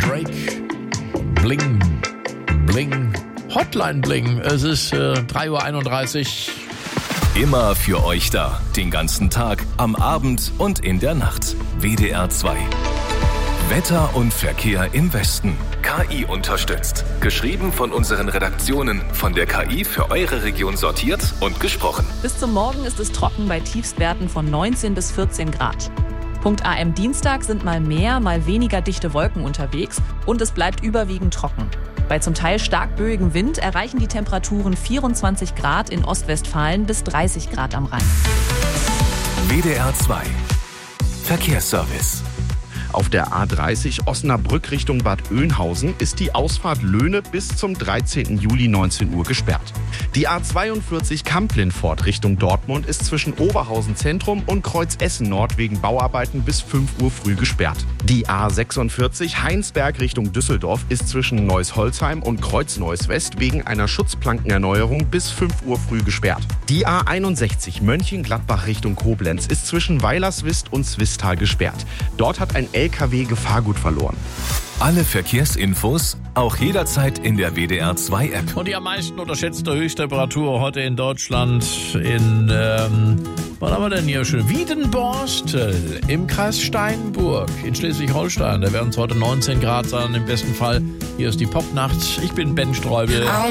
Drake. Bling, bling, Hotline Bling. Es ist 3:31 Uhr. Immer für euch da. Den ganzen Tag, am Abend und in der Nacht. WDR 2. Wetter und Verkehr im Westen. KI unterstützt. Geschrieben von unseren Redaktionen. Von der KI für eure Region sortiert und gesprochen. Bis zum Morgen ist es trocken bei Tiefstwerten von 19 bis 14 Grad. Punkt AM Dienstag sind mal mehr, mal weniger dichte Wolken unterwegs und es bleibt überwiegend trocken. Bei zum Teil stark böigem Wind erreichen die Temperaturen 24 Grad in Ostwestfalen bis 30 Grad am Rhein. WDR 2. Verkehrsservice. Auf der A30 Osnabrück Richtung Bad Oeynhausen ist die Ausfahrt Löhne bis zum 13. Juli 19 Uhr gesperrt. Die A42 Kamp-Lindfort Richtung Dortmund ist zwischen Oberhausen Zentrum und Kreuz Essen Nord wegen Bauarbeiten bis 5 Uhr früh gesperrt. Die A46 Heinsberg Richtung Düsseldorf ist zwischen Neuss-Holzheim und Kreuz-Neuss West wegen einer Schutzplankenerneuerung bis 5 Uhr früh gesperrt. Die A61 Mönchengladbach Richtung Koblenz ist zwischen Weilerswist und Swisttal gesperrt. Dort hat ein LKW Gefahrgut verloren. Alle Verkehrsinfos auch jederzeit in der WDR 2 App. Und die am meisten unterschätzte Höchsttemperatur heute in Deutschland in, was haben wir denn hier schön? Wiedenborstel im Kreis Steinburg in Schleswig-Holstein. Da werden es heute 19 Grad sein, im besten Fall. Hier ist die Popnacht. Ich bin Ben Streubel.